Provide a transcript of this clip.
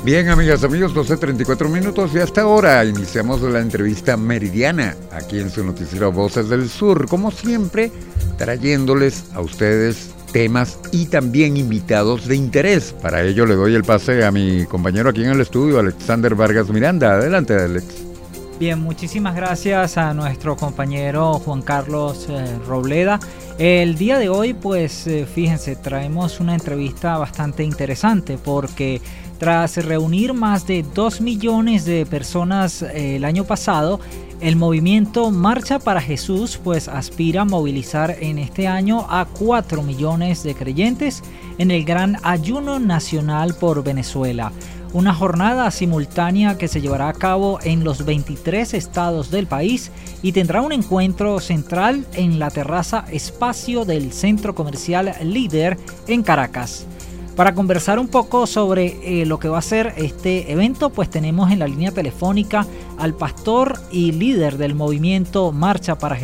Bien, amigas, amigos, 12:34 minutos y hasta ahora iniciamos la entrevista meridiana aquí en su noticiero Voces del Sur, como siempre, trayéndoles a ustedes temas y también invitados de interés. Para ello le doy el pase a mi compañero aquí en el estudio, Alexander Vargas Miranda. Adelante, Alex. Bien, muchísimas gracias a nuestro compañero Juan Carlos Robleda. El día de hoy, pues fíjense, traemos una entrevista bastante interesante porque tras reunir más de 2 millones de personas el año pasado, el movimiento Marcha para Jesús pues aspira a movilizar en este año a 4 millones de creyentes en el gran ayuno nacional por Venezuela. Una jornada simultánea que se llevará a cabo en los 23 estados del país y tendrá un encuentro central en la terraza Espacio del Centro Comercial Líder en Caracas. Para conversar un poco sobre lo que va a ser este evento, pues tenemos en la línea telefónica al pastor y líder del movimiento Marcha para Jesús,